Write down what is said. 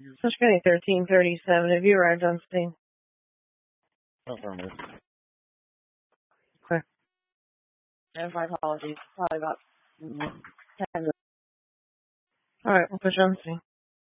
Tuscany 1337. Have you arrived on scene? Affirmative. Okay. And my apologies. Probably about 10 minutes. All right, we'll push on scene.